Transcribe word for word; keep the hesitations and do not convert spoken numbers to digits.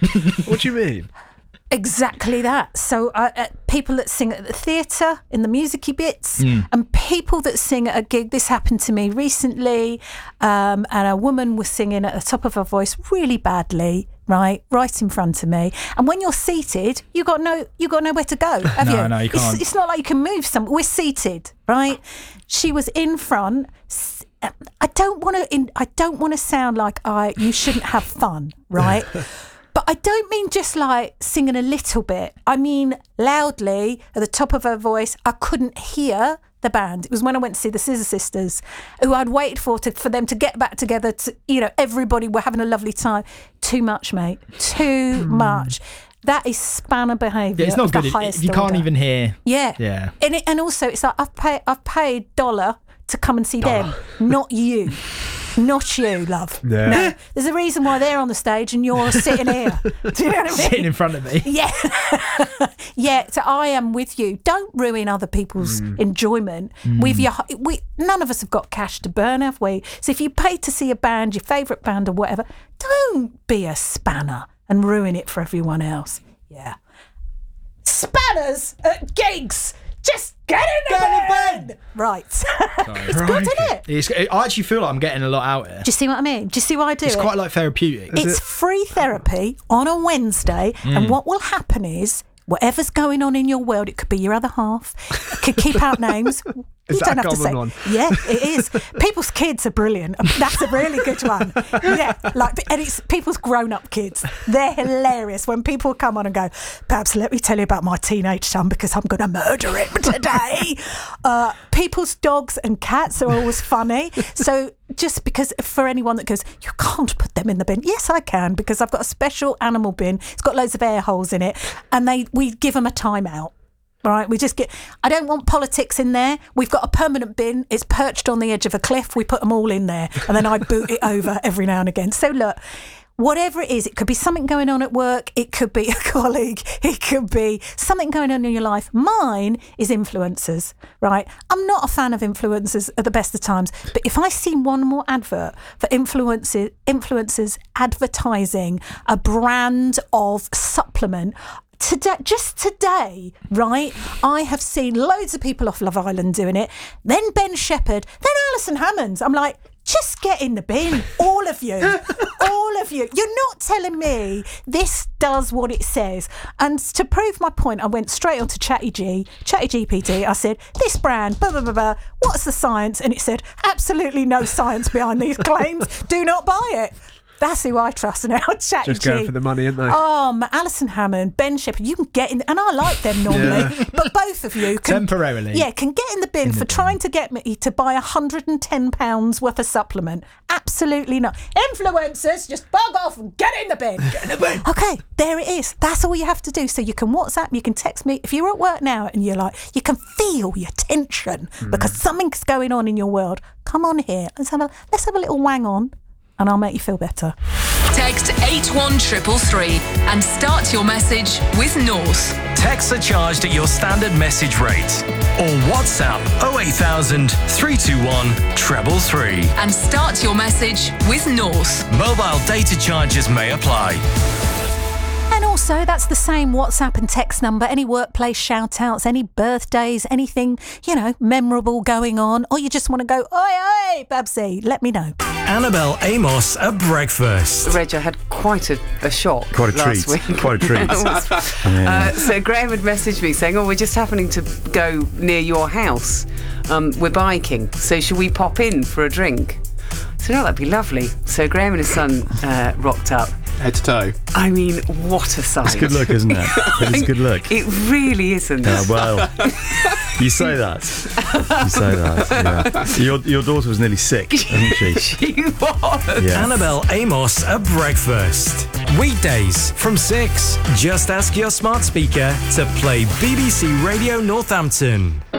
What do you mean? Exactly that. So uh, uh, people that sing at the theatre, in the musicy bits, Mm. and people that sing at a gig. This happened to me recently, um, and a woman was singing at the top of her voice really badly, right, right in front of me. And when you're seated, you got no, you got nowhere to go, have No, you? no, you can't. It's, it's not like you can move. Some we're seated, right? She was in front. S- I don't want to. I don't want to sound like I. You shouldn't have fun, right? But I don't mean just like singing a little bit. I mean loudly at the top of her voice. I couldn't hear the band. It was when I went to see the Scissor Sisters, who I'd waited for to, for them to get back together. To, you know, everybody were having a lovely time. Too much, mate. Too much. That is spanner behaviour. Yeah, it's not of the good. It- highest you can't order. even hear. Yeah. Yeah. And it, and also it's like I've paid I've paid dollar to come and see them, not you. Not you, love. Yeah. No. There's a reason why they're on the stage and you're sitting here. Do you know what I mean? Sitting in front of me. Yeah. Yeah, so I am with you. Don't ruin other people's enjoyment with your we none of us have got cash to burn, have we? So if you pay to see a band, your favourite band or whatever, don't be a spanner and ruin it for everyone else. Yeah. Spanners at gigs. Just get in the bed. Right. It's good, isn't it? It's, I actually feel like I'm getting a lot out here. Do you see what I mean? Do you see why I do It's it? quite like therapeutic. It's free therapy on a Wednesday, and what will happen is whatever's going on in your world, it could be your other half, could keep out names. Is You that don't a have to say. common one? Yeah, it is. People's kids are brilliant. That's a really good one. Yeah, like, and it's people's grown-up kids. They're hilarious when people come on and go, perhaps let me tell you about my teenage son because I'm going to murder him today. uh, people's dogs and cats are always funny. So just because for anyone that goes, you can't put them in the bin. Yes, I can, because I've got a special animal bin. It's got loads of air holes in it, and they we give them a timeout. Right, we just get. I don't want politics in there. We've got a permanent bin. It's perched on the edge of a cliff. We put them all in there, and then I boot it over every now and again. So look, whatever it is, it could be something going on at work. It could be a colleague. It could be something going on in your life. Mine is influencers. Right, I'm not a fan of influencers at the best of times, but if I see one more advert for influencers, influencers advertising a brand of supplement. Today, just today, right, I have seen loads of people off Love Island doing it, then Ben Shepherd, then Alison Hammond. I'm like, just get in the bin, all of you, all of you. You're not telling me this does what it says. And to prove my point, I went straight onto Chatty G, Chatty G P T. I said, this brand, blah, blah, blah, blah, what's the science? And it said, absolutely no science behind these claims. Do not buy it. That's who I trust now, Chatty Just going for the money, aren't they? Oh, Alison Hammond, Ben Shepherd, you can get in, and I like them normally, Yeah. but both of you can, Temporarily. yeah, can get in the bin In the for bin. trying to get me to buy one hundred ten pounds worth of supplement. Absolutely not. Influencers, just bug off and get in the bin. Get in the bin. Okay, there it is. That's all you have to do. So you can WhatsApp, you can text me. If you're at work now and you're like, you can feel your tension because something's going on in your world, come on here. Let's have a, let's have a little wang on. And I'll make you feel better. Text eight one three three three and start your message with North. Texts are charged at your standard message rate. Or WhatsApp oh eight thousand, three two one, treble three. And start your message with North. Mobile data charges may apply. And also, that's the same WhatsApp and text number. Any workplace shout-outs, any birthdays, anything, you know, memorable going on, or you just want to go, oi, oi, Babsy, let me know. Annabelle Amos at breakfast. Reg, I had quite a, a shock Quite a last treat. week. Quite a treat. uh, so Graham had messaged me saying, oh, we're just happening to go near your house. Um, we're biking, so should we pop in for a drink? So no, that'd be lovely. So Graham and his son uh, rocked up. Head to toe. I mean, what a sight. It's good look, isn't it? It is good look. It really isn't. Yeah, well, you say that. You say that, yeah. Your, your daughter was nearly sick, wasn't she? She was. Yeah. Annabelle Amos at breakfast. Weekdays from six. Just ask your smart speaker to play B B C Radio Northampton.